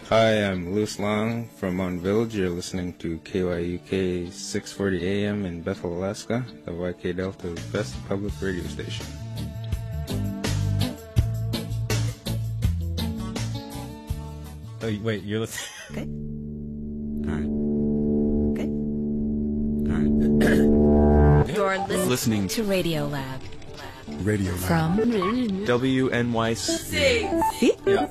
Hi, I'm Louis Long from Mount Village. You're listening to KYUK 640 AM in Bethel, Alaska, the YK Delta's best public radio station. Oh, wait, you're listening. Okay. All right. Okay. All right. You're Listening to Radio Lab. Radio Lab. From WNYC. See? Yeah.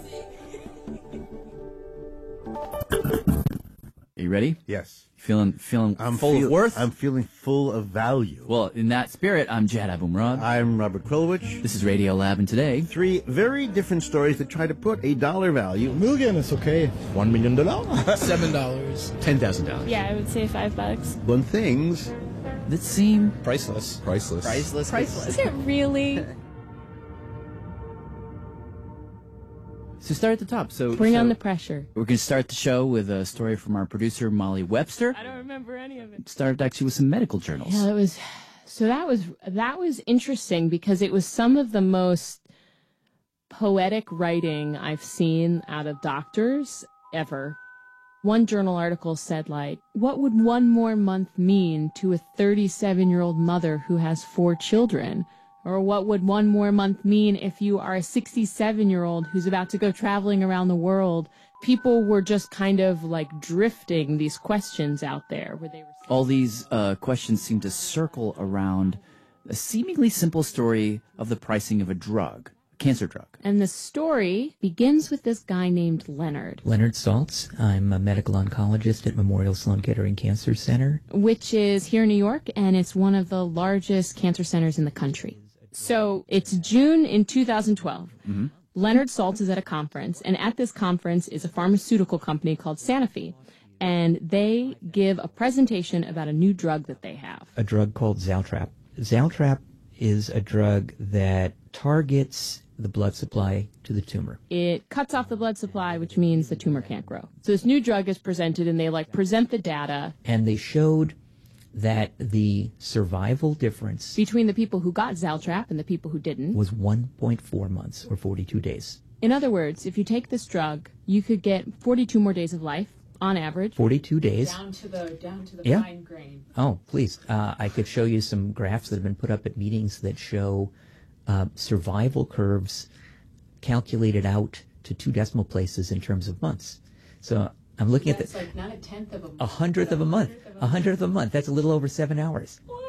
Are you ready? Yes. Feeling full of worth? I'm feeling full of value. Well, in that spirit, I'm Jad Abumrad. I'm Robert Krulwich. This is Radio Lab, and today... 3 very different stories that try to put a dollar value. Million is okay. $1 million. $7. $10,000. Yeah, I would say $5. On things That seem... Priceless. Priceless. Is it really? So start at the top. Bring on the pressure. We're going to start the show with a story from our producer, Molly Webster. I don't remember any of it. Started actually with some medical journals. Yeah, that was interesting because it was some of the most poetic writing I've seen out of doctors ever. One journal article said, like, what would one more month mean to a 37-year-old mother who has 4 children? Or what would one more month mean if you are a 67-year-old who's about to go traveling around the world? People were just kind of like drifting these questions out there where they were... All these questions seem to circle around a seemingly simple story of the pricing of a drug, a cancer drug. And the story begins with this guy named Leonard. Leonard Saltz. I'm a medical oncologist at Memorial Sloan Kettering Cancer Center, Which is here in New York, and it's one of the largest cancer centers in the country. So it's June in 2012. Mm-hmm. Leonard Saltz is at a conference, and at this conference is a pharmaceutical company called Sanofi, and they give a presentation about a new drug that they have. a drug called Zaltrap. Zaltrap is a drug that targets the blood supply to the tumor. It cuts off the blood supply, which means the tumor can't grow. So this new drug is presented, and they present the data And they showed that the survival difference between the people who got Zaltrap and the people who didn't. was 1.4 months or 42 days. In other words, if you take this drug, you could get 42 more days of life on average. 42 days. Down to the Yeah. fine grain. Oh, please. I could show you some graphs that have been put up at meetings that show survival curves calculated out to 2 decimal places in terms of months. So I'm looking at That's like not a tenth of a month. a hundredth of a month. A hundredth of a month. That's a little over 7 hours. What?